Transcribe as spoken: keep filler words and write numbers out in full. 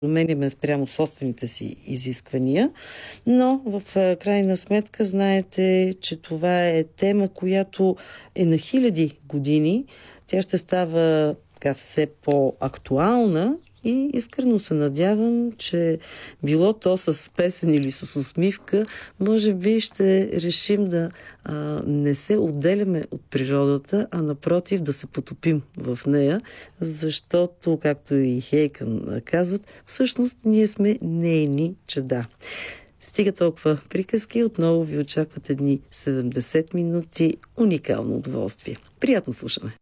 променяме спрямо собствените си изисквания, но в крайна сметка знаете, че това е тема, която е на хиляди години. Тя ще става така все по-актуална и искрено се надявам, че било то с песен или с усмивка, може би ще решим да а, не се отделяме от природата, а напротив да се потопим в нея, защото, както и Хейкън казват, всъщност ние сме нейни чеда. Стига толкова приказки, отново ви очакват едни седемдесет минути уникално удоволствие. Приятно слушане!